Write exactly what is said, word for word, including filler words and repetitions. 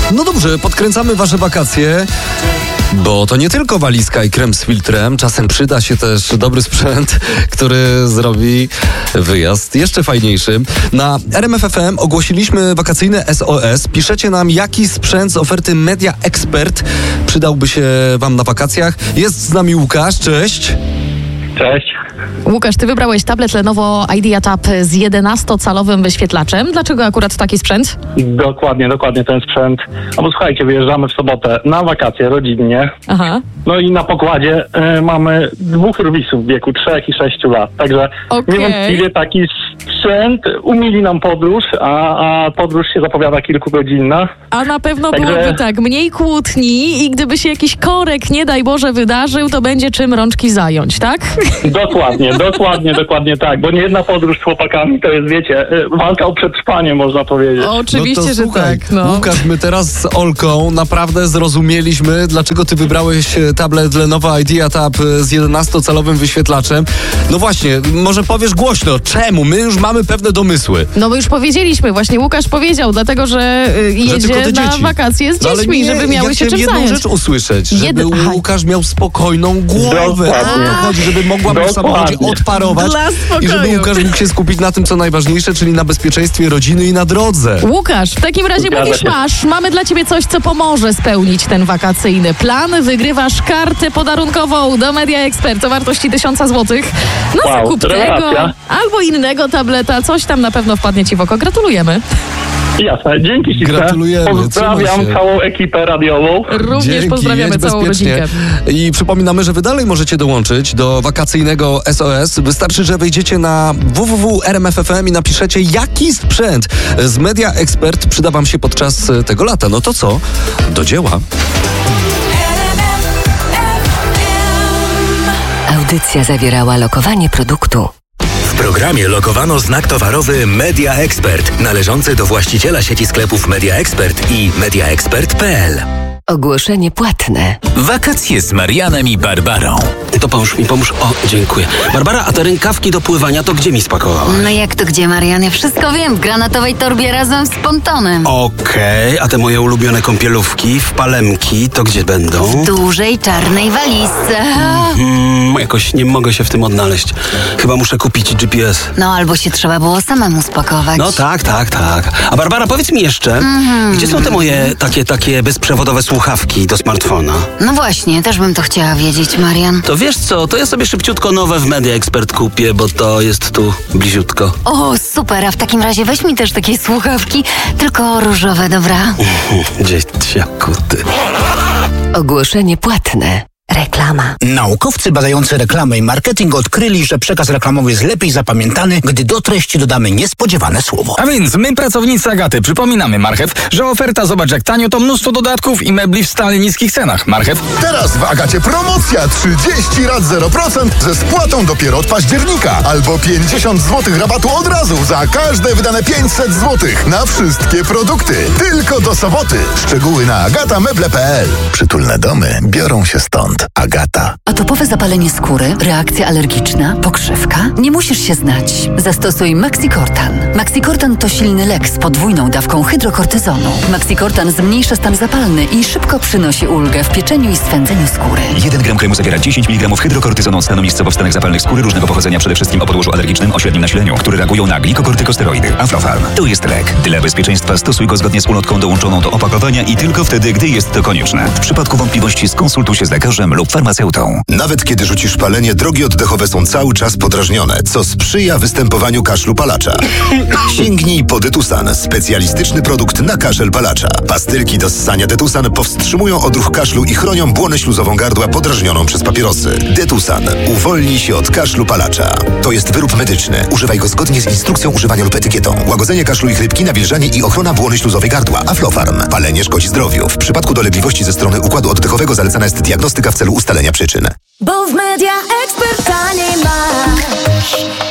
No dobrze, podkręcamy wasze wakacje. Bo to nie tylko walizka i krem z filtrem, czasem przyda się też dobry sprzęt, który zrobi wyjazd jeszcze fajniejszy. Na R M F F M ogłosiliśmy wakacyjne S O S. Piszecie nam, jaki sprzęt z oferty Media Expert przydałby się wam na wakacjach. Jest z nami Łukasz, cześć. Cześć. Łukasz, ty wybrałeś tablet Lenovo IdeaTab z jedenastocalowym wyświetlaczem. Dlaczego akurat taki sprzęt? Dokładnie, dokładnie ten sprzęt. No bo słuchajcie, wyjeżdżamy w sobotę na wakacje rodzinnie. Aha. No i na pokładzie y, mamy dwóch rodziców w wieku trzech i sześciu lat. Także Okej. niewątpliwie taki sprzęt umili nam podróż, a, a podróż się zapowiada kilkugodzinna. A na pewno Także- byłoby tak, mniej kłótni i gdyby się jakiś korek, nie daj Boże, wydarzył, to będzie czym rączki zająć, tak? Dokładnie, dokładnie, dokładnie tak. Bo nie jedna podróż z chłopakami to jest, wiecie, y, walka o przetrwanie, można powiedzieć. Oczywiście, no to że słuchaj, tak. No. Łukasz, my teraz z Olką naprawdę zrozumieliśmy, dlaczego ty wybrałeś e, tablet Lenovo IdeaTab e, z jedenastocalowym wyświetlaczem. No właśnie, może powiesz głośno, czemu? My już mamy pewne domysły. No bo już powiedzieliśmy, właśnie Łukasz powiedział, dlatego że y, jedzie tylko te na dzieci. wakacje z No, ale dziećmi, nie, żeby miały ja się chciałem czym jedną zająć. rzecz usłyszeć, żeby Jed- Aha. Łukasz miał spokojną głowę. Dokładnie. O to chodzi, żeby mogła mu w samochodzie Dokładnie. odparować Dla i spokoju. żeby Łukasz mógł się skupić na tym, co najważniejsze, czyli na bezpieczeństwie rodziny i na drodze. Łukasz, w takim razie Zgadza mówisz się. masz, mamy dla ciebie coś, co pomoże spełnić ten wakacyjny plan. Wygrywasz kartę podarunkową do Media Expert o wartości tysiąca złotych na Wow, zakup tego rewelacja. albo innego tableta. Coś tam na pewno wpadnie ci w oko. Gratulujemy. Jasne, dzięki śliczne. Gratulujemy, Pozdrawiam trzymaj się. całą ekipę radiową. Również Dzięki, pozdrawiamy jedź całą bezpiecznie. rodzinkę. I przypominamy, że wy dalej możecie dołączyć do wakacyjnego S O S. Wystarczy, że wejdziecie na w w w kropka r m f f m i napiszecie, jaki sprzęt z Media Expert przyda wam się podczas tego lata. No to co? Do dzieła. Audycja zawierała lokowanie produktu. W programie lokowano znak towarowy Media Expert, należący do właściciela sieci sklepów Media Expert i mediaexpert kropka p l. Ogłoszenie płatne. Wakacje z Marianem i Barbarą. To pomóż mi, pomóż. O, dziękuję. Barbara, a te rękawki do pływania to gdzie mi spakowałaś? No jak to gdzie, Marian? Ja wszystko wiem. W granatowej torbie razem z pontonem. Okej, a te moje ulubione kąpielówki w palemki to gdzie będą? W dużej czarnej walizce. Hmm, jakoś nie mogę się w tym odnaleźć. Chyba muszę kupić G P S. No albo się trzeba było samemu spakować. No tak, tak, tak. A Barbara, powiedz mi jeszcze, gdzie są te moje takie, takie bezprzewodowe słuchawki do smartfona? No właśnie, też bym to chciała wiedzieć, Marian. To wiesz co, to ja sobie szybciutko nowe w Media Expert kupię, bo to jest tu bliziutko. O, super, a w takim razie weź mi też takie słuchawki, tylko różowe, dobra? Dzieciaku ty. Ogłoszenie płatne. Reklama. Naukowcy badający reklamę i marketing odkryli, że przekaz reklamowy jest lepiej zapamiętany, gdy do treści dodamy niespodziewane słowo. A więc my, pracownicy Agaty, przypominamy, Marchew, że oferta zobacz jak tanio to mnóstwo dodatków i mebli w stale niskich cenach. Marchew? Teraz w Agacie promocja trzydzieści rat zero procent ze spłatą dopiero od października. Albo pięćdziesiąt złotych rabatu od razu za każde wydane pięćset złotych na wszystkie produkty. Tylko do soboty. Szczegóły na agatameble kropka p l. Przytulne domy biorą się stąd. Agata. Atopowe zapalenie skóry, reakcja alergiczna, pokrzywka? Nie musisz się znać. Zastosuj Maxicortan. Maxicortan to silny lek z podwójną dawką hydrokortyzonu. Maxicortan zmniejsza stan zapalny i szybko przynosi ulgę w pieczeniu i swędzeniu skóry. jeden gram kremu zawiera dziesięć miligramów hydrokortyzonu od stanu miejscowo w stanach zapalnych skóry różnego pochodzenia, przede wszystkim o podłożu alergicznym o średnim nasileniu, które reagują na glikokortykosteroidy. Aflofarm. To jest lek. Dla bezpieczeństwa stosuj go zgodnie z ulotką dołączoną do opakowania i tylko wtedy, gdy jest to konieczne. W przypadku wątpliwości skonsultuj się z lekarzem lub farmaceutą. Nawet kiedy rzucisz palenie, drogi oddechowe są cały czas podrażnione, co sprzyja występowaniu kaszlu palacza. Sięgnij po Detusan, specjalistyczny produkt na kaszel palacza. Pastylki do ssania Detusan powstrzymują odruch kaszlu i chronią błonę śluzową gardła podrażnioną przez papierosy. Detusan uwolni się od kaszlu palacza. To jest wyrób medyczny. Używaj go zgodnie z instrukcją używania lub etykietą. Łagodzenie kaszlu i chrypki, nawilżanie i ochrona błony śluzowej gardła. Aflofarm. Palenie szkodzi zdrowiu. W przypadku dolegliwości ze strony układu oddechowego zalecana jest diagnostyka w celu ustalenia przyczyn. Bo w Media Expert taniej masz.